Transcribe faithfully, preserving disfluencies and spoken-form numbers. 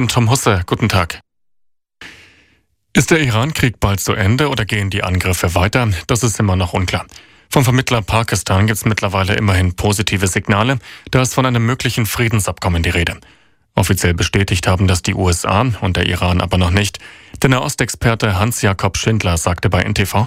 bin Tom Husse. Guten Tag. Ist der Iran-Krieg bald zu Ende oder gehen die Angriffe weiter? Das ist immer noch unklar. Vom Vermittler Pakistan gibt es mittlerweile immerhin positive Signale. Da ist von einem möglichen Friedensabkommen die Rede. Offiziell bestätigt haben das die U S A und der Iran aber noch nicht. Der Nahostexperte Hans-Jakob Schindler sagte bei N T V: